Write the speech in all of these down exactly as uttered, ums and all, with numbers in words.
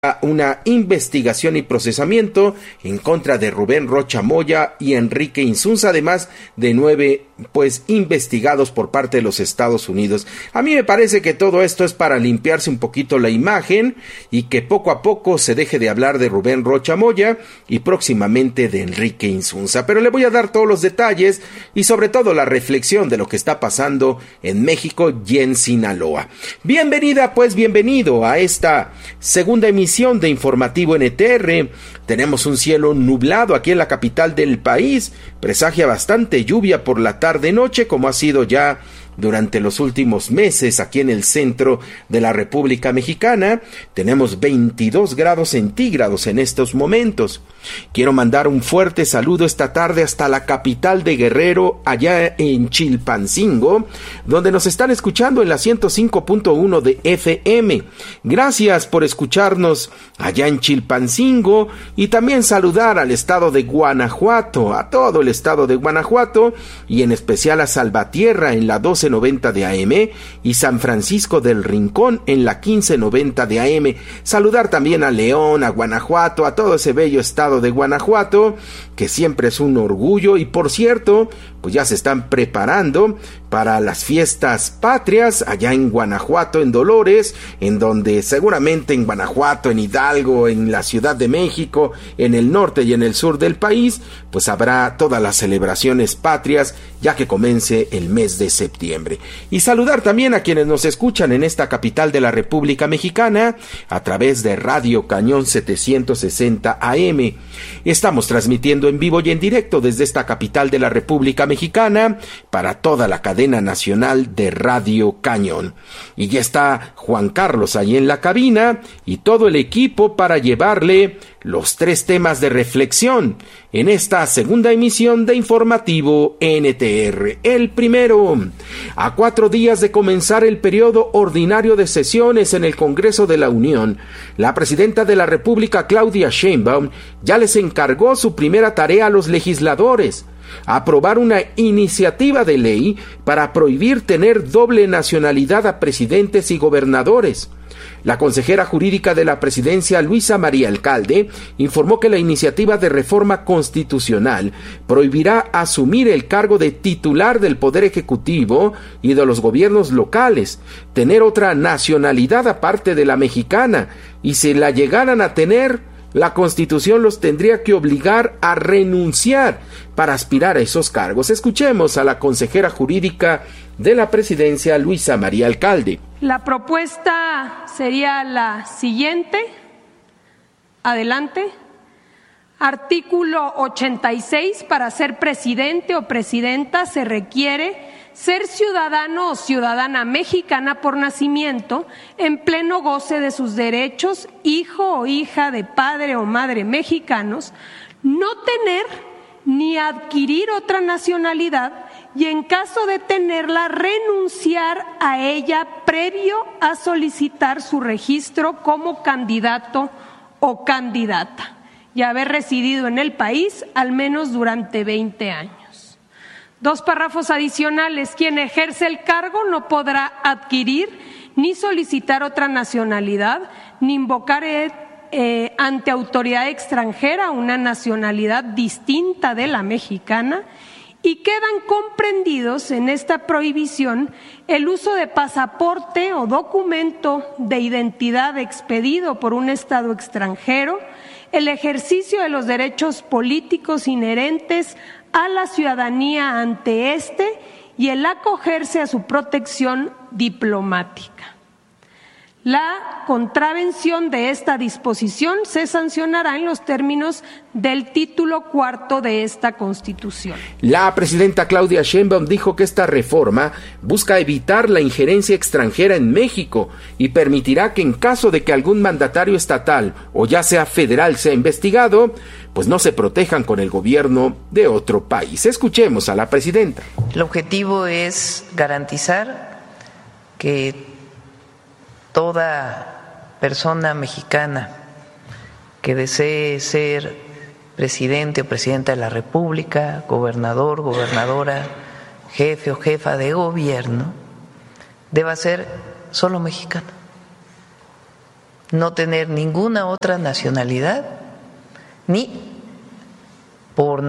una investigación y procesamiento en contra de Rubén Rocha Moya y Enrique Insunza, además de nueve pues investigados por parte de los Estados Unidos. A mí me parece que todo esto es para limpiarse un poquito la imagen y que poco a poco se deje de hablar de Rubén Rocha Moya y próximamente de Enrique Insunza. Pero le voy a dar todos los detalles y sobre todo la reflexión de lo que está pasando en México y en Sinaloa. Bienvenida, pues bienvenido a esta segunda emisión de Informativo N T R. Tenemos un cielo nublado aquí en la capital del país, presagia bastante lluvia por la tarde-noche, como ha sido ya durante los últimos meses aquí en el centro de la República Mexicana. Tenemos veintidós grados centígrados en estos momentos. Quiero mandar un fuerte saludo esta tarde hasta la capital de Guerrero, allá en Chilpancingo, donde nos están escuchando en la ciento cinco punto uno de F M. Gracias por escucharnos allá en Chilpancingo y también saludar al estado de Guanajuato, a todo el estado de Guanajuato y en especial a Salvatierra en la doce noventa de A M y San Francisco del Rincón en la quince noventa de A M. Saludar también a León, a Guanajuato, a todo ese bello estado de Guanajuato, que siempre es un orgullo. Y por cierto, pues ya se están preparando para las fiestas patrias allá en Guanajuato, en Dolores, en donde seguramente en Guanajuato, en Hidalgo, en la Ciudad de México, en el norte y en el sur del país, pues habrá todas las celebraciones patrias ya que comience el mes de septiembre. Y saludar también a quienes nos escuchan en esta capital de la República Mexicana a través de Radio Cañón setecientos sesenta A M. Estamos transmitiendo en vivo y en directo desde esta capital de la República Mexicana para toda la cadena nacional de Radio Cañón. Y ya está Juan Carlos ahí en la cabina y todo el equipo para llevarle los tres temas de reflexión en esta segunda emisión de Informativo N T R. El primero, a cuatro días de comenzar el periodo ordinario de sesiones en el Congreso de la Unión, la presidenta de la República, Claudia Sheinbaum, ya les encargó su primera tarea a los legisladores: aprobar una iniciativa de ley para prohibir tener doble nacionalidad a presidentes y gobernadores. La consejera jurídica de la presidencia, Luisa María Alcalde, informó que la iniciativa de reforma constitucional prohibirá asumir el cargo de titular del Poder Ejecutivo y de los gobiernos locales, tener otra nacionalidad aparte de la mexicana, y si la llegaran a tener, la Constitución los tendría que obligar a renunciar para aspirar a esos cargos. Escuchemos a la consejera jurídica de la presidencia, Luisa María Alcalde. La propuesta sería la siguiente. Adelante. Artículo ochenta y seis. Para ser presidente o presidenta se requiere ser ciudadano o ciudadana mexicana por nacimiento, en pleno goce de sus derechos, hijo o hija de padre o madre mexicanos, no tener ni adquirir otra nacionalidad y, en caso de tenerla, renunciar a ella previo a solicitar su registro como candidato o candidata y haber residido en el país al menos durante veinte años. Dos párrafos adicionales. Quien ejerce el cargo no podrá adquirir ni solicitar otra nacionalidad, ni invocar eh, ante autoridad extranjera una nacionalidad distinta de la mexicana, y quedan comprendidos en esta prohibición el uso de pasaporte o documento de identidad expedido por un Estado extranjero, el ejercicio de los derechos políticos inherentes a la ciudadanía ante éste y el acogerse a su protección diplomática. La contravención de esta disposición se sancionará en los términos del título cuarto de esta Constitución. La presidenta Claudia Sheinbaum dijo que esta reforma busca evitar la injerencia extranjera en México y permitirá que, en caso de que algún mandatario estatal o ya sea federal sea investigado, pues no se protejan con el gobierno de otro país. Escuchemos a la presidenta. El objetivo es garantizar que toda persona mexicana que desee ser presidente o presidenta de la República, gobernador, gobernadora, jefe o jefa de gobierno, deba ser solo mexicano. no tener ninguna otra nacionalidad, ni por,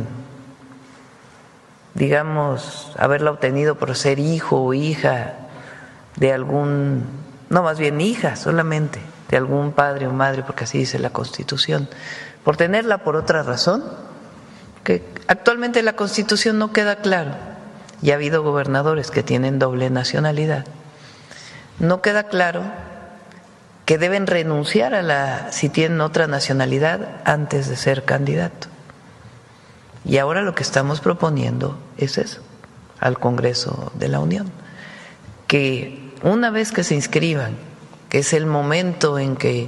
digamos, haberla obtenido por ser hijo o hija de algún, no, más bien hija solamente, de algún padre o madre, porque así dice la Constitución, por tenerla por otra razón, que actualmente la Constitución no queda claro, y ha habido gobernadores que tienen doble nacionalidad, no queda claro que deben renunciar a la, si tienen otra nacionalidad, antes de ser candidato. Y ahora lo que estamos proponiendo es eso, al Congreso de la Unión, que una vez que se inscriban, que es el momento en que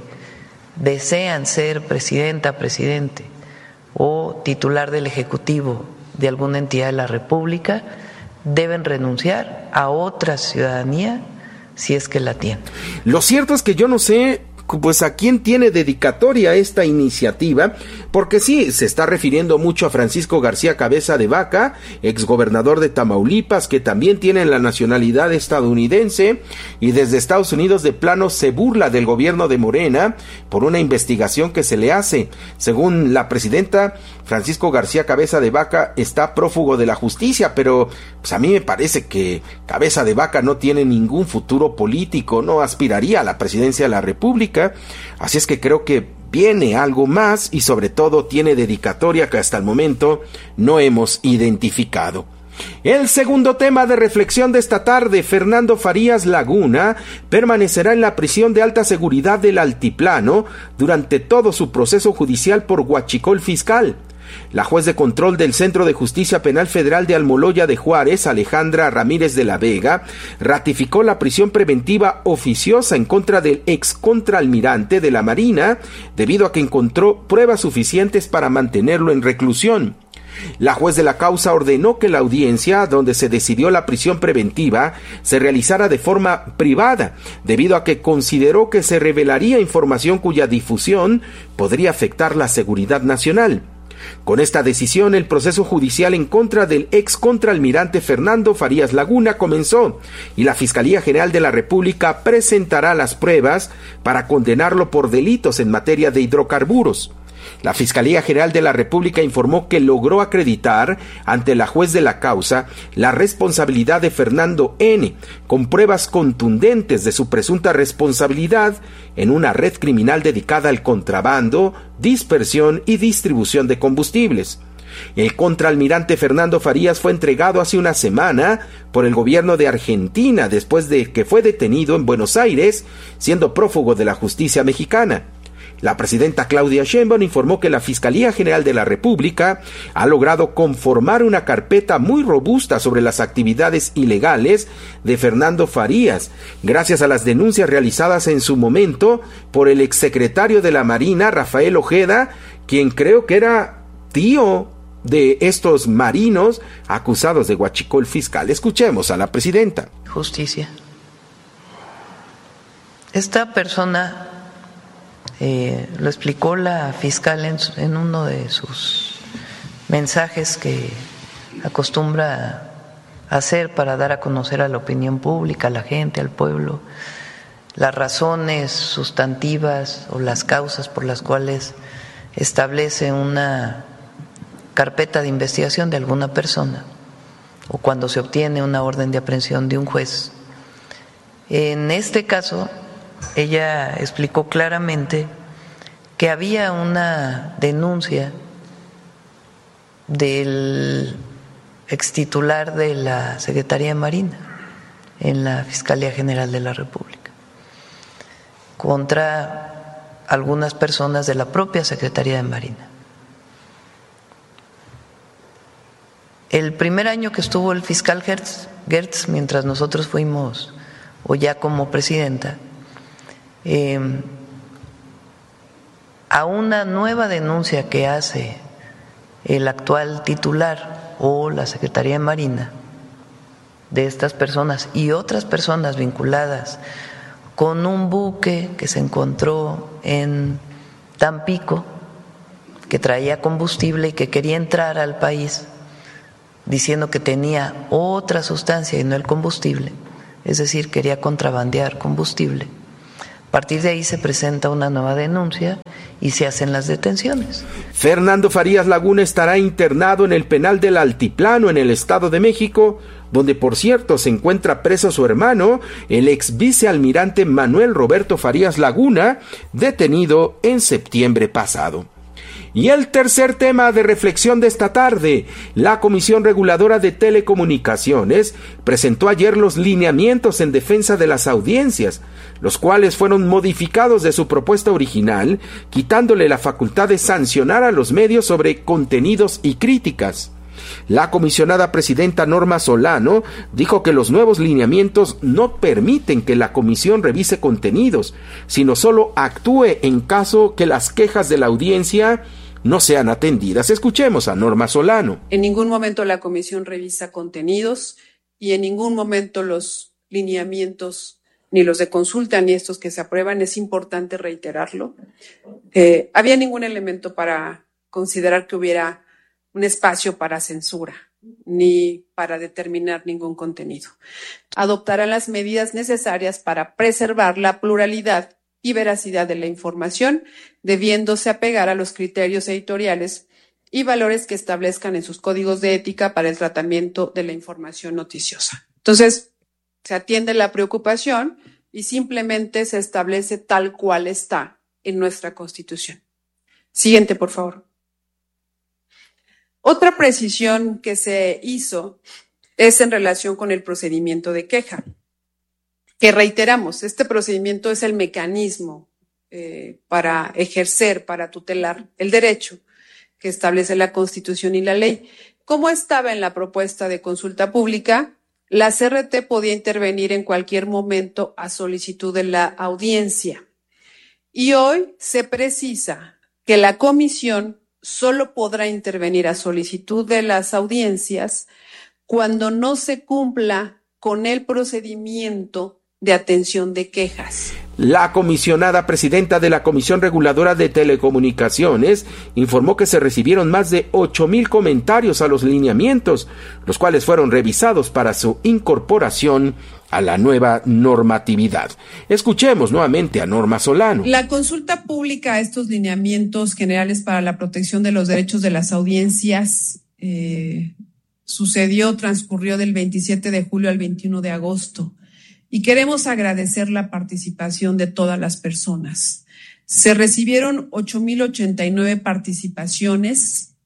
desean ser presidenta, presidente o titular del Ejecutivo de alguna entidad de la República, deben renunciar a otra ciudadanía si es que la tienen. Lo cierto es que yo no sé pues a quién tiene dedicatoria esta iniciativa, porque sí, se está refiriendo mucho a Francisco García Cabeza de Vaca, exgobernador de Tamaulipas, que también tiene la nacionalidad estadounidense, y desde Estados Unidos de plano se burla del gobierno de Morena por una investigación que se le hace. Según la presidenta, Francisco García Cabeza de Vaca está prófugo de la justicia, pero pues a mí me parece que Cabeza de Vaca no tiene ningún futuro político, no aspiraría a la presidencia de la República. Así es que creo que viene algo más y sobre todo tiene dedicatoria que hasta el momento no hemos identificado. El segundo tema de reflexión de esta tarde, Fernando Farías Laguna permanecerá en la prisión de alta seguridad del Altiplano durante todo su proceso judicial por huachicol fiscal. La juez de control del Centro de Justicia Penal Federal de Almoloya de Juárez, Alejandra Ramírez de la Vega, ratificó la prisión preventiva oficiosa en contra del ex contraalmirante de la Marina, debido a que encontró pruebas suficientes para mantenerlo en reclusión. La juez de la causa ordenó que la audiencia, donde se decidió la prisión preventiva, se realizara de forma privada, debido a que consideró que se revelaría información cuya difusión podría afectar la seguridad nacional. Con esta decisión, el proceso judicial en contra del ex contraalmirante Fernando Farías Laguna comenzó y la Fiscalía General de la República presentará las pruebas para condenarlo por delitos en materia de hidrocarburos. La Fiscalía General de la República informó que logró acreditar ante la juez de la causa la responsabilidad de Fernando N., con pruebas contundentes de su presunta responsabilidad en una red criminal dedicada al contrabando, dispersión y distribución de combustibles. El contraalmirante Fernando Farías fue entregado hace una semana por el gobierno de Argentina después de que fue detenido en Buenos Aires, siendo prófugo de la justicia mexicana. La presidenta Claudia Sheinbaum informó que la Fiscalía General de la República ha logrado conformar una carpeta muy robusta sobre las actividades ilegales de Fernando Farías, gracias a las denuncias realizadas en su momento por el exsecretario de la Marina, Rafael Ojeda, quien creo que era tío de estos marinos acusados de huachicol fiscal. Escuchemos a la presidenta. Justicia. Esta persona... Eh, lo explicó la fiscal en, en uno de sus mensajes que acostumbra hacer para dar a conocer a la opinión pública, a la gente, al pueblo, las razones sustantivas o las causas por las cuales establece una carpeta de investigación de alguna persona o cuando se obtiene una orden de aprehensión de un juez. En este caso, ella explicó claramente que había una denuncia del extitular de la Secretaría de Marina en la Fiscalía General de la República contra algunas personas de la propia Secretaría de Marina. El primer año que estuvo el fiscal Gertz, Gertz mientras nosotros fuimos, o ya como presidenta, Eh, a una nueva denuncia que hace el actual titular o la Secretaría de Marina de estas personas y otras personas vinculadas con un buque que se encontró en Tampico que traía combustible y que quería entrar al país diciendo que tenía otra sustancia y no el combustible, es decir, quería contrabandear combustible. partir de ahí se presenta una nueva denuncia y se hacen las detenciones. Fernando Farías Laguna estará internado en el penal del Altiplano en el Estado de México, donde por cierto se encuentra preso su hermano, el ex vicealmirante Manuel Roberto Farías Laguna, detenido en septiembre pasado. Y el tercer tema de reflexión de esta tarde, la Comisión Reguladora de Telecomunicaciones presentó ayer los lineamientos en defensa de las audiencias, los cuales fueron modificados de su propuesta original, quitándole la facultad de sancionar a los medios sobre contenidos y críticas. La comisionada presidenta Norma Solano dijo que los nuevos lineamientos no permiten que la comisión revise contenidos, sino solo actúe en caso que las quejas de la audiencia no sean atendidas. Escuchemos a Norma Solano. En ningún momento la comisión revisa contenidos y en ningún momento los lineamientos, ni los de consulta, ni estos que se aprueban, es importante reiterarlo. Eh, había ningún elemento para considerar que hubiera un espacio para censura, ni para determinar ningún contenido. Adoptarán las medidas necesarias para preservar la pluralidad y veracidad de la información, debiéndose apegar a los criterios editoriales y valores que establezcan en sus códigos de ética para el tratamiento de la información noticiosa. Entonces, se atiende la preocupación y simplemente se establece tal cual está en nuestra Constitución. Siguiente, por favor. Otra precisión que se hizo es en relación con el procedimiento de queja, que reiteramos, este procedimiento es el mecanismo eh, para ejercer, para tutelar el derecho que establece la Constitución y la ley. Como estaba en la propuesta de consulta pública, la C R T podía intervenir en cualquier momento a solicitud de la audiencia. Y hoy se precisa que la comisión solo podrá intervenir a solicitud de las audiencias cuando no se cumpla con el procedimiento de atención de quejas. La comisionada presidenta de la Comisión Reguladora de Telecomunicaciones informó que se recibieron más de ocho mil comentarios a los lineamientos, los cuales fueron revisados para su incorporación a la nueva normatividad. Escuchemos nuevamente a Norma Solano. La consulta pública a estos lineamientos generales para la protección de los derechos de las audiencias eh, sucedió, transcurrió del veintisiete de julio al veintiuno de agosto. Y queremos agradecer la participación de todas las personas. Se recibieron ocho mil ochenta y nueve participaciones,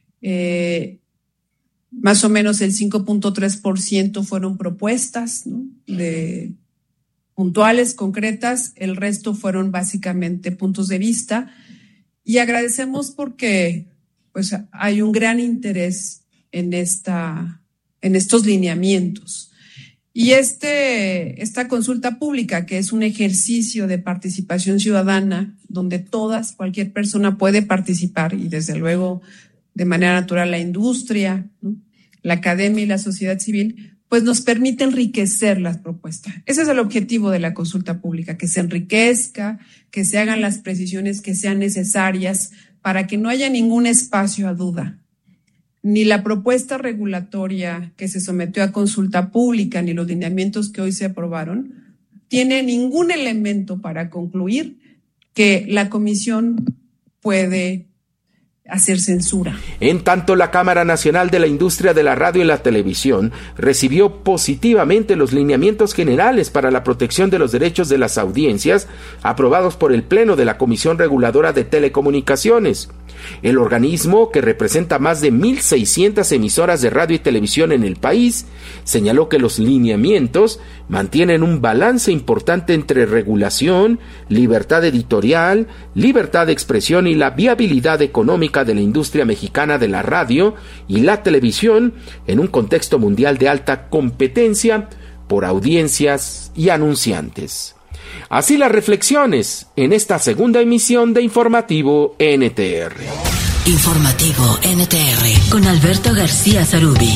eh, más o menos el cinco punto tres por ciento fueron propuestas, ¿no?, de puntuales, concretas, el resto fueron básicamente puntos de vista. Y agradecemos porque pues, hay un gran interés en, esta, en estos lineamientos. Y este, esta consulta pública, que es un ejercicio de participación ciudadana, donde todas, cualquier persona puede participar, y desde luego de manera natural la industria, ¿no?, la academia y la sociedad civil, pues nos permite enriquecer las propuestas. Ese es el objetivo de la consulta pública, que se enriquezca, que se hagan las precisiones que sean necesarias para que no haya ningún espacio a duda. Ni la propuesta regulatoria que se sometió a consulta pública, ni los lineamientos que hoy se aprobaron, tiene ningún elemento para concluir que la comisión puede hacer censura. En tanto, la Cámara Nacional de la Industria de la Radio y la Televisión recibió positivamente los lineamientos generales para la protección de los derechos de las audiencias aprobados por el Pleno de la Comisión Reguladora de Telecomunicaciones. El organismo, que representa más de mil seiscientas emisoras de radio y televisión en el país, señaló que los lineamientos mantienen un balance importante entre regulación, libertad editorial, libertad de expresión y la viabilidad económica de la industria mexicana de la radio y la televisión en un contexto mundial de alta competencia por audiencias y anunciantes. Así las reflexiones en esta segunda emisión de Informativo N T R. Informativo N T R con Alberto García Zarubi.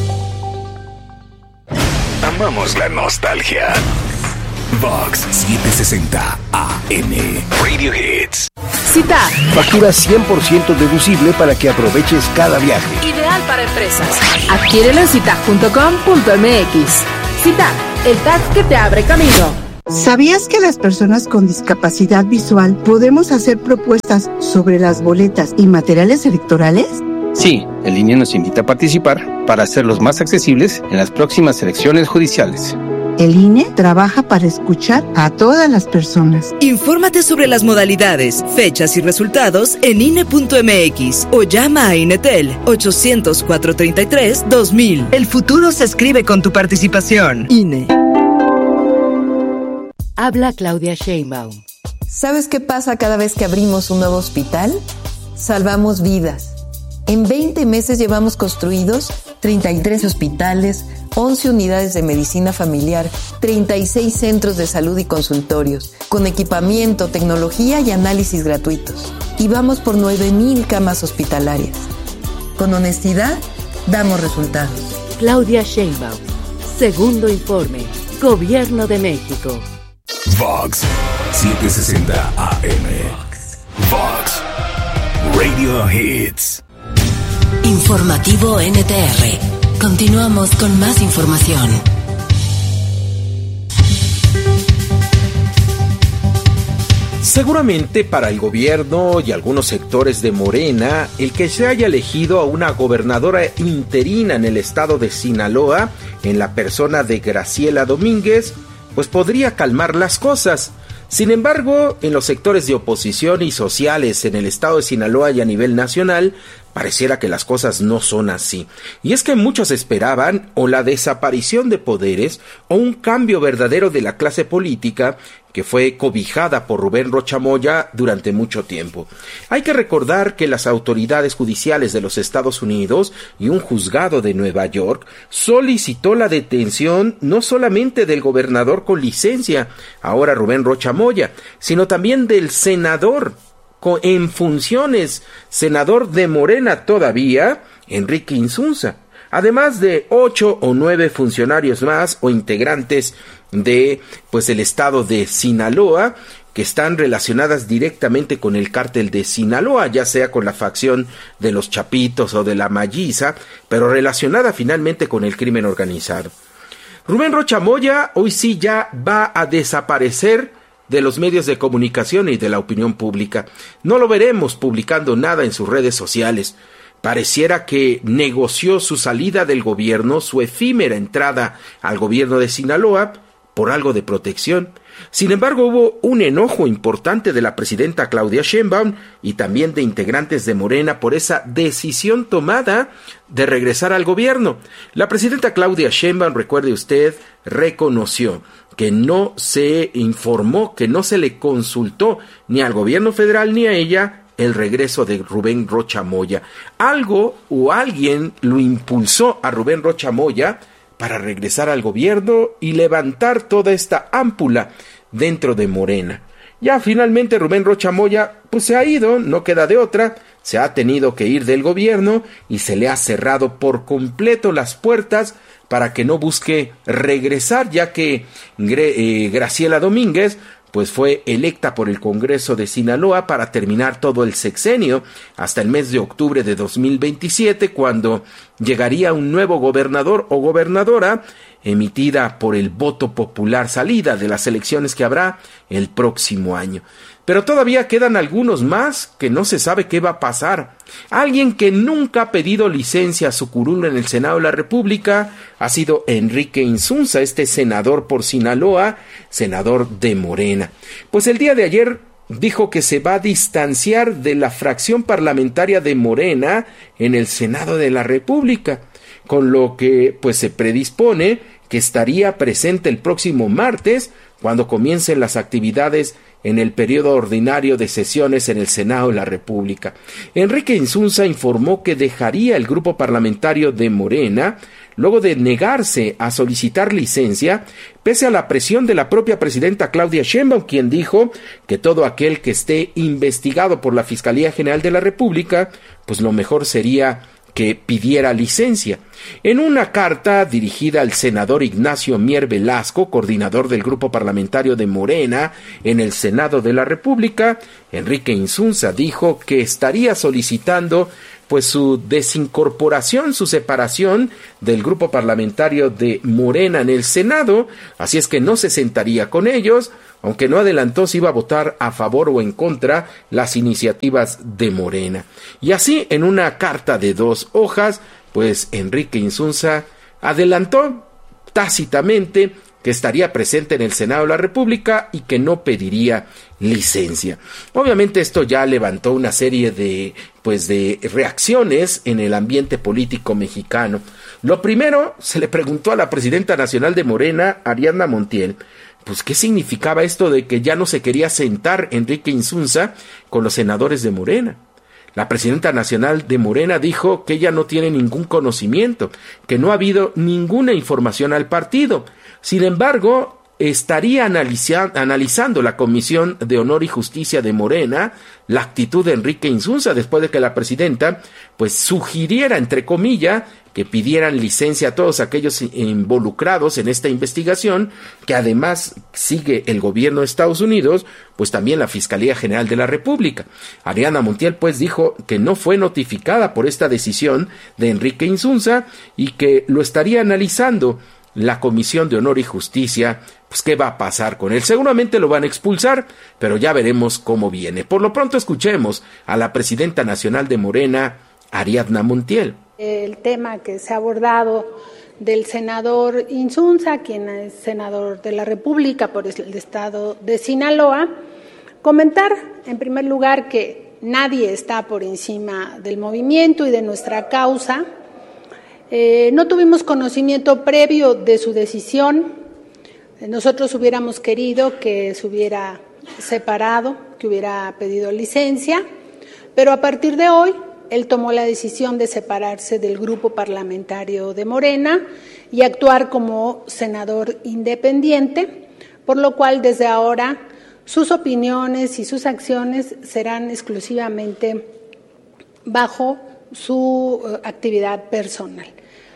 Amamos la nostalgia. Vox setecientos sesenta A M Radio Hits. Cita. Factura cien por ciento deducible para que aproveches cada viaje. Ideal para empresas. Adquiérelo en cita punto com punto m x. Cita, el tag que te abre camino. ¿Sabías que las personas con discapacidad visual podemos hacer propuestas sobre las boletas y materiales electorales? Sí, el I N E nos invita a participar para hacerlos más accesibles en las próximas elecciones judiciales. El I N E trabaja para escuchar a todas las personas. Infórmate sobre las modalidades, fechas y resultados en I N E punto M X o llama a INETEL ochocientos, cuatrocientos treinta y tres, dos mil. El futuro se escribe con tu participación. I N E. Habla Claudia Sheinbaum. ¿Sabes qué pasa cada vez que abrimos un nuevo hospital? Salvamos vidas. En veinte meses llevamos construidos treinta y tres hospitales, once unidades de medicina familiar, treinta y seis centros de salud y consultorios, con equipamiento, tecnología y análisis gratuitos. Y vamos por nueve mil camas hospitalarias. Con honestidad, damos resultados. Claudia Sheinbaum. Segundo informe. Gobierno de México. Vox setecientos sesenta A M. Vox Radio Hits. Informativo N T R. Continuamos con más información. Seguramente para el gobierno y algunos sectores de Morena, el que se haya elegido a una gobernadora interina en el estado de Sinaloa, en la persona de Graciela Domínguez, pues podría calmar las cosas. Sin embargo, en los sectores de oposición y sociales en el estado de Sinaloa y a nivel nacional, pareciera que las cosas no son así. Y es que muchos esperaban o la desaparición de poderes o un cambio verdadero de la clase política que fue cobijada por Rubén Rocha Moya durante mucho tiempo. Hay que recordar que las autoridades judiciales de los Estados Unidos y un juzgado de Nueva York solicitó la detención no solamente del gobernador con licencia, ahora Rubén Rocha Moya, sino también del senador en funciones, senador de Morena todavía, Enrique Insunza, además de ocho o nueve funcionarios más o integrantes de pues el estado de Sinaloa que están relacionadas directamente con el cártel de Sinaloa, ya sea con la facción de los Chapitos o de la Malliza, pero relacionada finalmente con el crimen organizado. Rubén Rocha Moya hoy sí ya va a desaparecer de los medios de comunicación y de la opinión pública. No lo veremos publicando nada en sus redes sociales. Pareciera que negoció su salida del gobierno, su efímera entrada al gobierno de Sinaloa, por algo de protección. Sin embargo, hubo un enojo importante de la presidenta Claudia Sheinbaum y también de integrantes de Morena por esa decisión tomada de regresar al gobierno. La presidenta Claudia Sheinbaum, recuerde usted, reconoció que no se informó, que no se le consultó ni al gobierno federal ni a ella el regreso de Rubén Rocha Moya. Algo o alguien lo impulsó a Rubén Rocha Moya para regresar al gobierno y levantar toda esta ámpula dentro de Morena. Ya finalmente Rubén Rocha Moya pues se ha ido, no queda de otra, se ha tenido que ir del gobierno y se le ha cerrado por completo las puertas para que no busque regresar, ya que eh, Graciela Domínguez pues fue electa por el Congreso de Sinaloa para terminar todo el sexenio hasta el mes de octubre de dos mil veintisiete, cuando llegaría un nuevo gobernador o gobernadora emitida por el voto popular, salida de las elecciones que habrá el próximo año. Pero todavía quedan algunos más que no se sabe qué va a pasar. Alguien que nunca ha pedido licencia a su curul en el Senado de la República ha sido Enrique Insunza, este senador por Sinaloa, senador de Morena. Pues el día de ayer dijo que se va a distanciar de la fracción parlamentaria de Morena en el Senado de la República, con lo que pues se predispone que estaría presente el próximo martes cuando comiencen las actividades en el periodo ordinario de sesiones en el Senado de la República. Enrique Insunza informó que dejaría el grupo parlamentario de Morena luego de negarse a solicitar licencia, pese a la presión de la propia presidenta Claudia Sheinbaum, quien dijo que todo aquel que esté investigado por la Fiscalía General de la República, pues lo mejor sería que pidiera licencia. En una carta dirigida al senador Ignacio Mier Velasco, coordinador del grupo parlamentario de Morena en el Senado de la República, Enrique Insunza dijo que estaría solicitando pues su desincorporación, su separación del grupo parlamentario de Morena en el Senado, así es que no se sentaría con ellos, aunque no adelantó si iba a votar a favor o en contra las iniciativas de Morena. Y así, en una carta de dos hojas, pues Enrique Insunza adelantó tácitamente que estaría presente en el Senado de la República y que no pediría licencia. Obviamente esto ya levantó una serie de, pues, de reacciones en el ambiente político mexicano. Lo primero, se le preguntó a la presidenta nacional de Morena, Ariadna Montiel, pues qué significaba esto de que ya no se quería sentar Enrique Insunza con los senadores de Morena. La presidenta nacional de Morena dijo que ella no tiene ningún conocimiento, que no ha habido ninguna información al partido. Sin embargo, estaría analiza- analizando la Comisión de Honor y Justicia de Morena la actitud de Enrique Insunza después de que la presidenta pues sugiriera, entre comillas, que pidieran licencia a todos aquellos involucrados en esta investigación, que además sigue el gobierno de Estados Unidos, pues también la Fiscalía General de la República. Ariadna Montiel pues dijo que no fue notificada por esta decisión de Enrique Insunza y que lo estaría analizando la Comisión de Honor y Justicia. Pues qué va a pasar con él. Seguramente lo van a expulsar, pero ya veremos cómo viene. Por lo pronto escuchemos a la presidenta nacional de Morena, Ariadna Montiel. El tema que se ha abordado del senador Insunza, quien es senador de la República por el estado de Sinaloa, comentar en primer lugar que nadie está por encima del movimiento y de nuestra causa. Eh, no tuvimos conocimiento previo de su decisión. Nosotros hubiéramos querido que se hubiera separado, que hubiera pedido licencia, pero a partir de hoy él tomó la decisión de separarse del grupo parlamentario de Morena y actuar como senador independiente, por lo cual desde ahora sus opiniones y sus acciones serán exclusivamente bajo su actividad personal.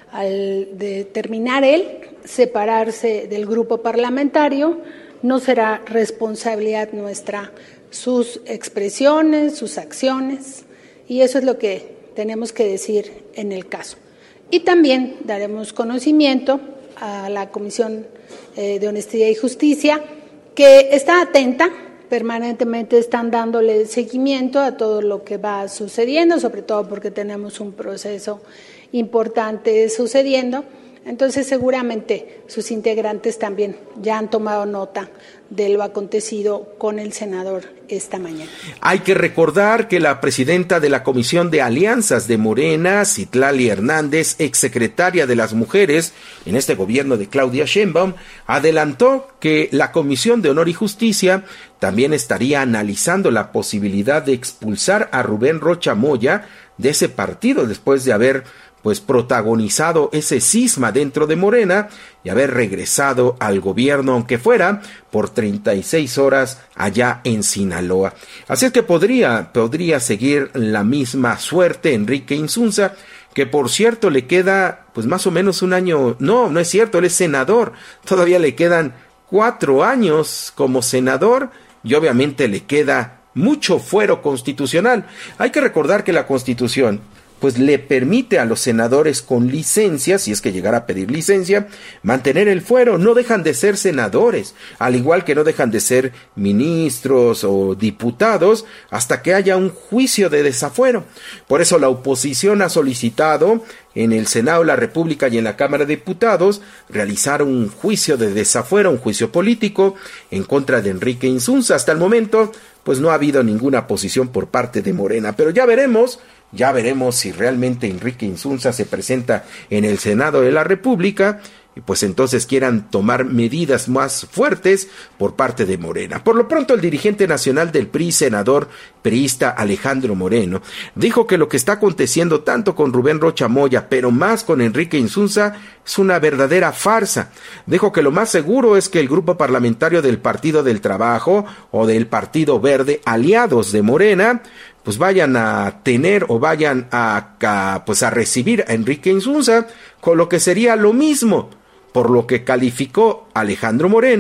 Al determinar él separarse del grupo parlamentario, no será responsabilidad nuestra sus expresiones, sus acciones, y eso es lo que tenemos que decir en el caso. Y también daremos conocimiento a la Comisión de Honestidad y Justicia, que está atenta, permanentemente están dándole seguimiento a todo lo que va sucediendo, sobre todo porque tenemos un proceso importante sucediendo. Entonces seguramente sus integrantes también ya han tomado nota de lo acontecido con el senador esta mañana. Hay que recordar que la presidenta de la Comisión de Alianzas de Morena, Citlali Hernández, exsecretaria de las Mujeres en este gobierno de Claudia Sheinbaum, adelantó que la Comisión de Honor y Justicia también estaría analizando la posibilidad de expulsar a Rubén Rocha Moya de ese partido después de haber pues protagonizado ese cisma dentro de Morena y haber regresado al gobierno, aunque fuera por treinta y seis horas allá en Sinaloa. Así es que podría, podría seguir la misma suerte Enrique Insunza, que por cierto le queda pues más o menos un año, no, no es cierto, él es senador, todavía le quedan cuatro años como senador y obviamente le queda mucho fuero constitucional. Hay que recordar que la Constitución pues le permite a los senadores con licencia, si es que llegara a pedir licencia, mantener el fuero. No dejan de ser senadores, al igual que no dejan de ser ministros o diputados hasta que haya un juicio de desafuero. Por eso la oposición ha solicitado en el Senado de la República y en la Cámara de Diputados realizar un juicio de desafuero, un juicio político en contra de Enrique Insunza. Hasta el momento, pues no ha habido ninguna posición por parte de Morena, pero ya veremos Ya veremos si realmente Enrique Insunza se presenta en el Senado de la República y pues entonces quieran tomar medidas más fuertes por parte de Morena. Por lo pronto, el dirigente nacional del P R I, senador priista Alejandro Moreno, dijo que lo que está aconteciendo tanto con Rubén Rocha Moya, pero más con Enrique Insunza, es una verdadera farsa. Dijo que lo más seguro es que el grupo parlamentario del Partido del Trabajo o del Partido Verde, aliados de Morena, pues vayan a tener o vayan a, a pues a recibir a Enrique Insunza, con lo que sería lo mismo, por lo que calificó Alejandro Moreno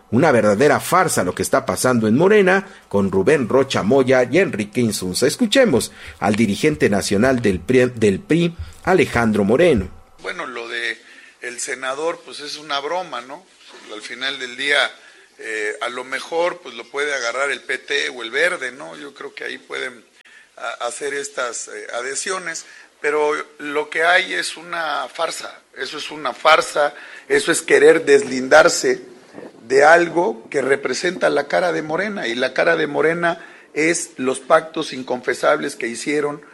una verdadera farsa lo que está pasando en Morena con Rubén Rocha Moya y Enrique Insunza. Escuchemos al dirigente nacional del P R I, del P R I, Alejandro Moreno. Bueno, lo de el senador, pues es una broma, ¿no? Al final del día, eh, a lo mejor, pues lo puede agarrar el P T o el Verde, ¿no? Yo creo que ahí pueden a, hacer estas eh, adhesiones, pero lo que hay es una farsa, eso es una farsa, eso es querer deslindarse de algo que representa la cara de Morena, y la cara de Morena es los pactos inconfesables que hicieron